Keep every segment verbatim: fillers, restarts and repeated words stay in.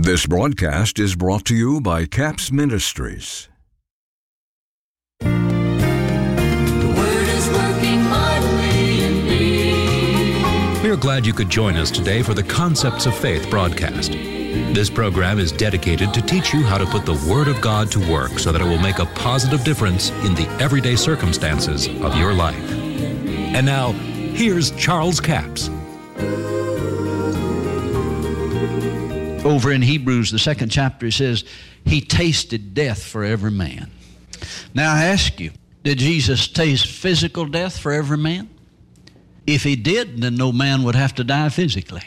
This broadcast is brought to you by Capps Ministries. The Word is working mightily in me. We are glad you could join us today for the Concepts of Faith broadcast. This program is dedicated to teach you how to put the Word of God to work so that it will make a positive difference in the everyday circumstances of your life. And now, here's Charles Capps. Over in Hebrews, the second chapter, it says, He tasted death for every man. Now I ask you, did Jesus taste physical death for every man? If He did, then no man would have to die physically.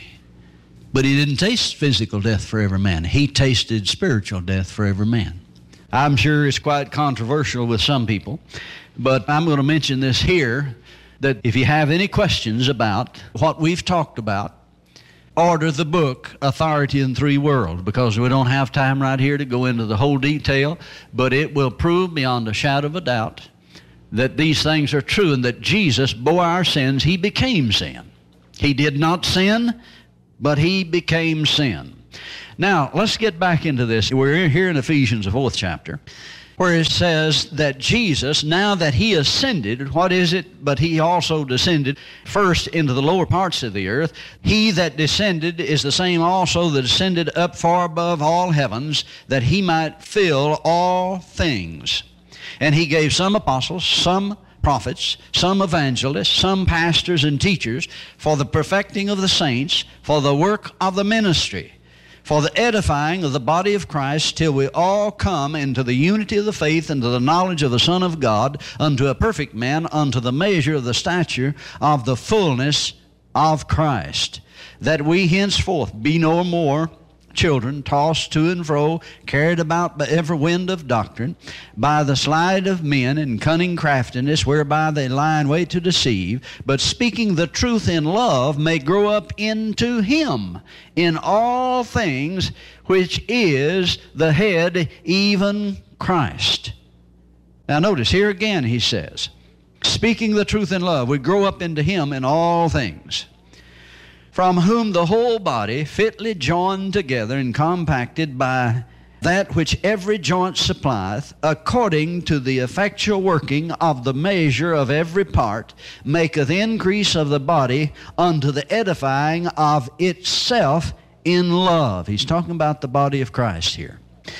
But He didn't taste physical death for every man. He tasted spiritual death for every man. I'm sure it's quite controversial with some people, but I'm going to mention this here, that if you have any questions about what we've talked about, order the book, Authority in Three Worlds, because we don't have time right here to go into the whole detail, but it will prove beyond a shadow of a doubt that these things are true and that Jesus bore our sins. He became sin. He did not sin, but He became sin. Now, let's get back into this. We're here in Ephesians, the fourth chapter, where it says that Jesus, now that He ascended, what is it? But He also descended first into the lower parts of the earth. He that descended is the same also that ascended up far above all heavens, that He might fill all things. And He gave some apostles, some prophets, some evangelists, some pastors and teachers, for the perfecting of the saints, for the work of the ministry, for the edifying of the body of Christ, till we all come into the unity of the faith and to the knowledge of the Son of God, unto a perfect man, unto the measure of the stature of the fullness of Christ, that we henceforth be no more children, tossed to and fro, carried about by every wind of doctrine, by the sleight of men and cunning craftiness, whereby they lie in wait to deceive, but speaking the truth in love, may grow up into Him in all things, which is the head, even Christ. Now notice, here again he says, speaking the truth in love, we grow up into Him in all things, from whom the whole body, fitly joined together and compacted by that which every joint supplieth, according to the effectual working of the measure of every part, maketh increase of the body unto the edifying of itself in love. He's talking about the body of Christ here.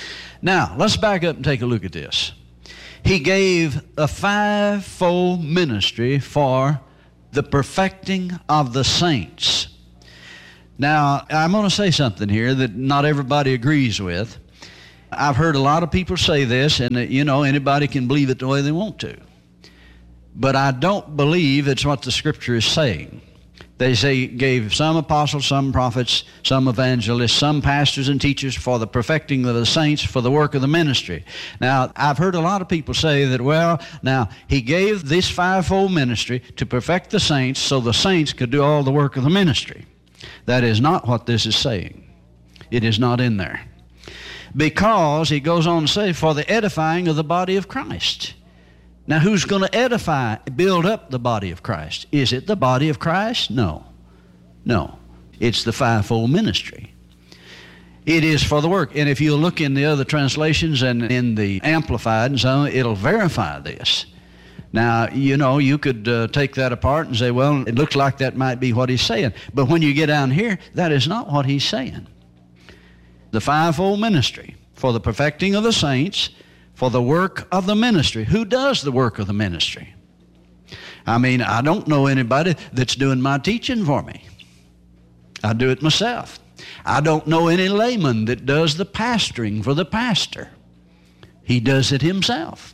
Now, let's back up and take a look at this. He gave a fivefold ministry for the perfecting of the saints. Now, I'm going to say something here that not everybody agrees with. I've heard a lot of people say this, and, you know, anybody can believe it the way they want to. But I don't believe it's what the Scripture is saying. They say gave some apostles, some prophets, some evangelists, some pastors and teachers for the perfecting of the saints, for the work of the ministry. Now, I've heard a lot of people say that, well, now, He gave this fivefold ministry to perfect the saints so the saints could do all the work of the ministry. That is not what this is saying. It is not in there. Because he goes on to say, for the edifying of the body of Christ. Now, who's going to edify, build up the body of Christ? Is it the body of Christ? No. No. It's the fivefold ministry. It is for the work. And if you look in the other translations and in the Amplified and so on, it'll verify this. Now, you know, you could uh, take that apart and say, well, it looks like that might be what he's saying. But when you get down here, that is not what he's saying. The fivefold ministry, for the perfecting of the saints, for the work of the ministry. Who does the work of the ministry? I mean, I don't know anybody that's doing my teaching for me. I do it myself. I don't know any layman that does the pastoring for the pastor. He does it himself.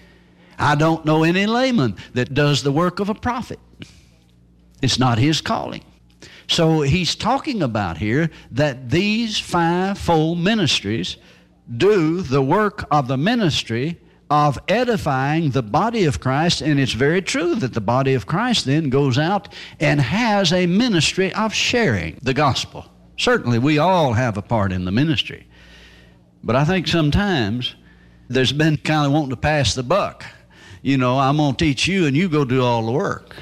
I don't know any layman that does the work of a prophet. It's not his calling. So he's talking about here that these fivefold ministries do the work of the ministry of edifying the body of Christ, and it's very true that the body of Christ then goes out and has a ministry of sharing the gospel. Certainly we all have a part in the ministry. But I think sometimes there's been kind of wanting to pass the buck. You know, I'm going to teach you and you go do all the work.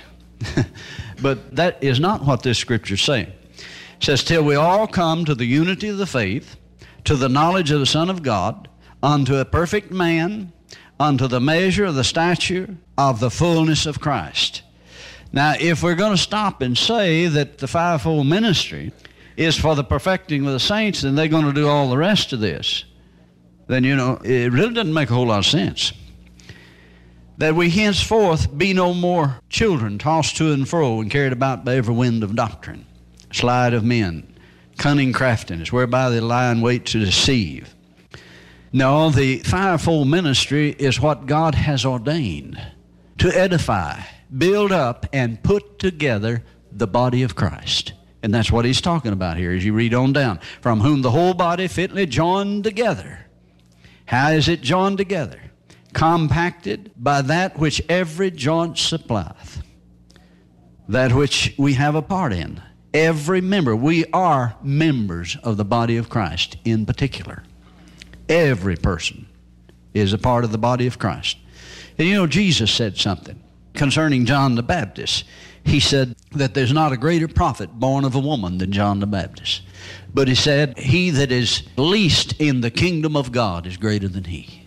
But that is not what this scripture is saying. It says, till we all come to the unity of the faith, to the knowledge of the Son of God, unto a perfect man, unto the measure of the stature of the fullness of Christ. Now, if we're going to stop and say that the fivefold ministry is for the perfecting of the saints, then they're going to do all the rest of this, then, you know, it really doesn't make a whole lot of sense. That we henceforth be no more children, tossed to and fro and carried about by every wind of doctrine, sleight of men, cunning craftiness, whereby they lie in wait to deceive. No, the fivefold ministry is what God has ordained to edify, build up, and put together the body of Christ. And that's what he's talking about here as you read on down. From whom the whole body fitly joined together. How is it joined together? Compacted by that which every joint supplieth. That which we have a part in. Every member. We are members of the body of Christ in particular. Every person is a part of the body of Christ. And you know, Jesus said something concerning John the Baptist. He said that there's not a greater prophet born of a woman than John the Baptist. But he said, he that is least in the kingdom of God is greater than he.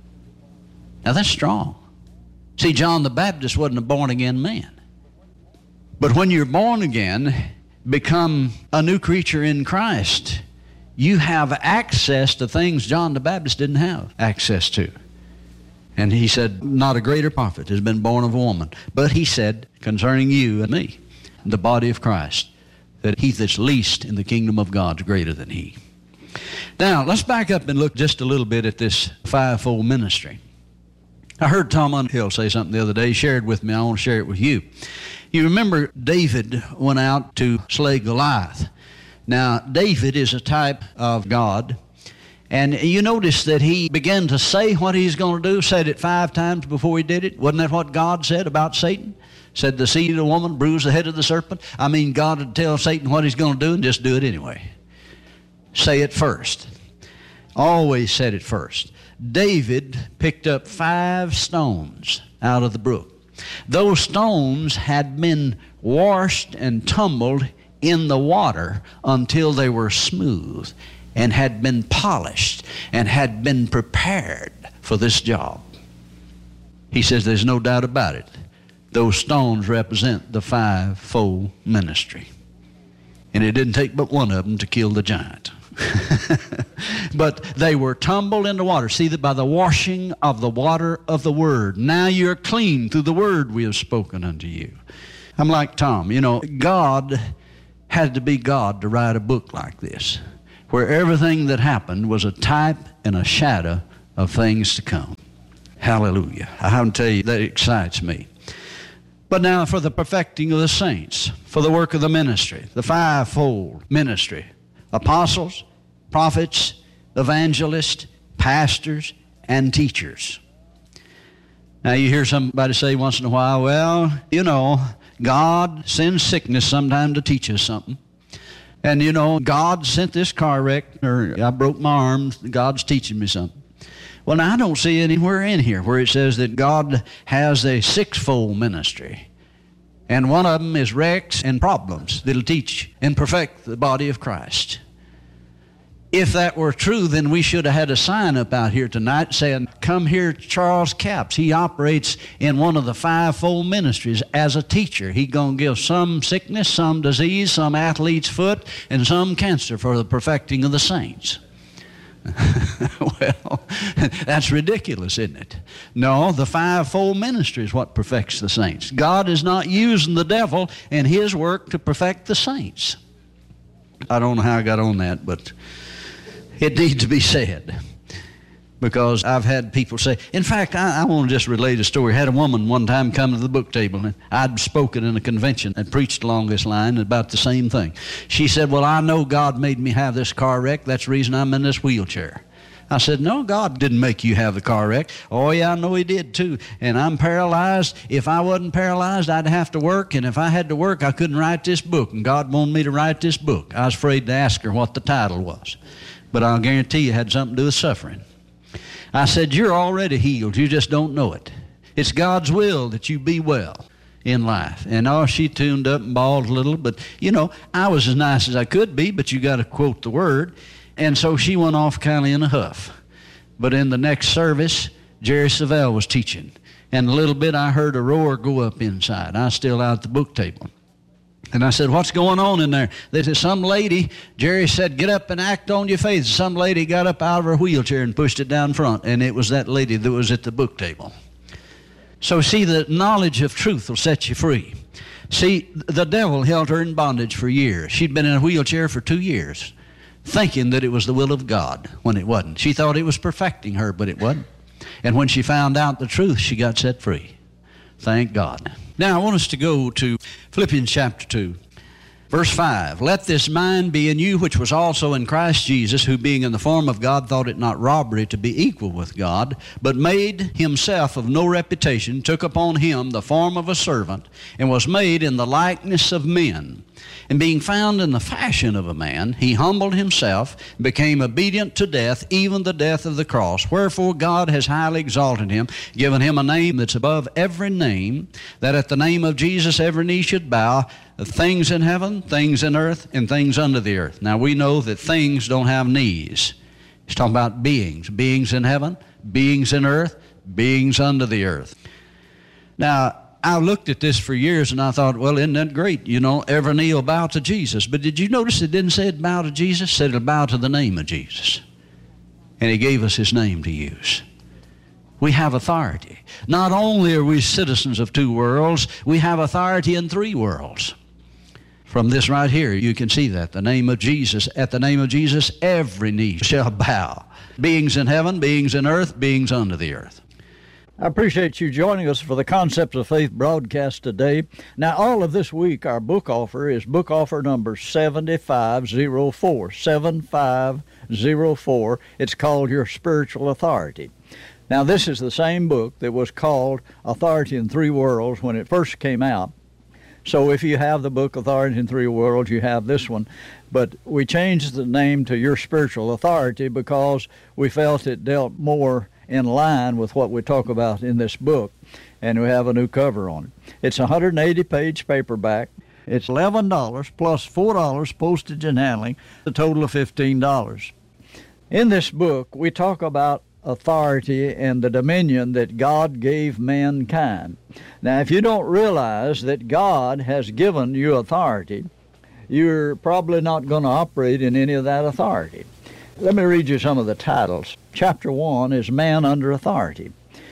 Now that's strong. See, John the Baptist wasn't a born-again man. But when you're born again, become a new creature in Christ, you have access to things John the Baptist didn't have access to. And he said, not a greater prophet has been born of a woman. But he said, concerning you and me, the body of Christ, that he that's least in the kingdom of God is greater than he. Now, let's back up and look just a little bit at this fivefold ministry. I heard Tom Underhill say something the other day. He shared with me. I want to share it with you. You remember David went out to slay Goliath. Now, David is a type of God. And you notice that he began to say what he's going to do, said it five times before he did it. Wasn't that what God said about Satan? Said the seed of the woman bruised the head of the serpent. I mean, God would tell Satan what he's going to do and just do it anyway. Say it first. Always said it first. David picked up five stones out of the brook. Those stones had been washed and tumbled in the water until they were smooth and had been polished and had been prepared for this job. He says there's no doubt about it. Those stones represent the fivefold ministry. And it didn't take but one of them to kill the giant. But they were tumbled in the water. See that by the washing of the water of the word. Now you're clean through the word we have spoken unto you. I'm like Tom. You know, God had to be God to write a book like this, where everything that happened was a type and a shadow of things to come. Hallelujah. I have to tell you, that excites me. But now for the perfecting of the saints, for the work of the ministry, the fivefold ministry, apostles, prophets, evangelists, pastors, and teachers. Now you hear somebody say once in a while, well, you know, God sends sickness sometime to teach us something. And you know, God sent this car wreck, or I broke my arm, God's teaching me something. Well, now I don't see anywhere in here where it says that God has a sixfold ministry. And one of them is wrecks and problems that'll teach and perfect the body of Christ. If that were true, then we should have had a sign up out here tonight saying, come here, Charles Capps. He operates in one of the fivefold ministries as a teacher. He's going to give some sickness, some disease, some athlete's foot, and some cancer for the perfecting of the saints. Well, that's ridiculous, isn't it? No, the fivefold ministry is what perfects the saints. God is not using the devil in his work to perfect the saints. I don't know how I got on that, but it needs to be said, because I've had people say, in fact, I, I want to just relate a story. I had a woman one time come to the book table, and I'd spoken in a convention and preached along this line about the same thing. She said, well, I know God made me have this car wreck. That's the reason I'm in this wheelchair. I said, no, God didn't make you have the car wreck. Oh, yeah, I know he did too. And I'm paralyzed. If I wasn't paralyzed, I'd have to work. And if I had to work, I couldn't write this book. And God wanted me to write this book. I was afraid to ask her what the title was. But I'll guarantee you it had something to do with suffering. I said, you're already healed. You just don't know it. It's God's will that you be well in life. And oh, she tuned up and bawled a little. But, you know, I was as nice as I could be, but you got to quote the word. And so she went off kind of in a huff. But in the next service, Jerry Savelle was teaching. And a little bit I heard a roar go up inside. I was still out at the book table. And I said, what's going on in there? They said, some lady, Jerry said, get up and act on your faith. Some lady got up out of her wheelchair and pushed it down front. And it was that lady that was at the book table. So see, the knowledge of truth will set you free. See, the devil held her in bondage for years. She'd been in a wheelchair for two years, thinking that it was the will of God when it wasn't. She thought it was perfecting her, but it wasn't. And when she found out the truth, she got set free. Thank God. Now, I want us to go to Philippians chapter two. Verse five, let this mind be in you which was also in Christ Jesus, who being in the form of God thought it not robbery to be equal with God, but made himself of no reputation, took upon him the form of a servant, and was made in the likeness of men. And being found in the fashion of a man, he humbled himself, and became obedient to death, even the death of the cross. Wherefore God has highly exalted him, given him a name that's above every name, that at the name of Jesus every knee should bow, of things in heaven, things in earth, and things under the earth. Now we know that things don't have knees. He's talking about beings. Beings in heaven, beings in earth, beings under the earth. Now, I looked at this for years and I thought, well, isn't that great? You know, every knee will bow to Jesus. But did you notice it didn't say it bow to Jesus? It said it'll bow to the name of Jesus. And he gave us his name to use. We have authority. Not only are we citizens of two worlds, we have authority in three worlds. From this right here, you can see that. The name of Jesus, at the name of Jesus, every knee shall bow. Beings in heaven, beings in earth, beings under the earth. I appreciate you joining us for the Concepts of Faith broadcast today. Now, all of this week, our book offer is book offer number seven five zero four. seven five zero four. It's called Your Spiritual Authority. Now, this is the same book that was called Authority in Three Worlds when it first came out. So if you have the book Authority in Three Worlds, you have this one. But we changed the name to Your Spiritual Authority because we felt it dealt more in line with what we talk about in this book. And we have a new cover on it. It's a one hundred eighty page paperback. It's eleven dollars plus four dollars postage and handling, a total of fifteen dollars. In this book, we talk about authority and the dominion that God gave mankind. Now, if you don't realize that God has given you authority, you're probably not going to operate in any of that authority. Let me read you some of the titles. Chapter one is Man Under Authority.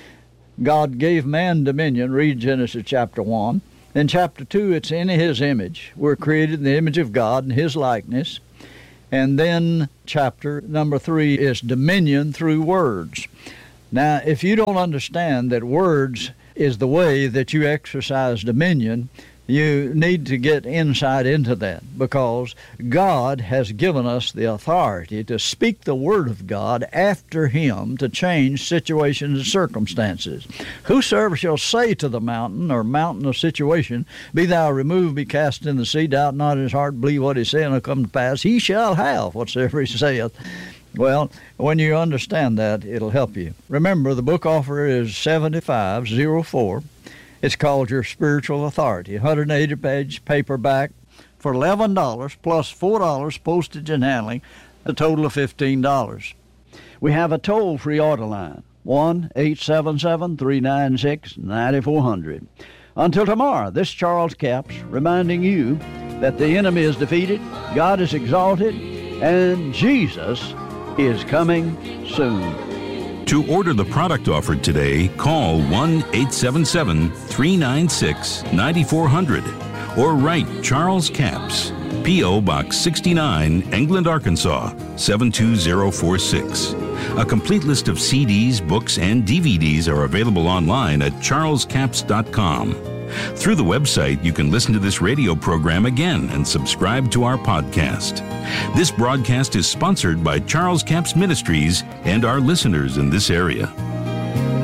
God gave man dominion. Read Genesis chapter one. Then chapter two, it's in his image. We're created in the image of God in his likeness. And then chapter number three is dominion through words. Now, if you don't understand that words is the way that you exercise dominion, you need to get insight into that, because God has given us the authority to speak the Word of God after Him to change situations and circumstances. Whosoever shall say to the mountain, or mountain of situation, be thou removed, be cast in the sea, doubt not in his heart, believe what he saith, and it'll come to pass, he shall have whatsoever he saith. Well, when you understand that, it'll help you. Remember, the book offer is seven five zero four. It's called Your Spiritual Authority, one hundred eighty page paperback for eleven dollars plus four dollars postage and handling, a total of fifteen dollars. We have a toll-free order line, one eight seven seven, three nine six, nine four zero zero. Until tomorrow, this Charles Capps reminding you that the enemy is defeated, God is exalted, and Jesus is coming soon. To order the product offered today, call one eight seven seven, three nine six, nine four zero zero or write Charles Capps, P O Box sixty-nine, England, Arkansas, seven two zero four six. A complete list of C Ds, books, and D V Ds are available online at charles capps dot com. Through the website, you can listen to this radio program again and subscribe to our podcast. This broadcast is sponsored by Charles Capps Ministries and our listeners in this area.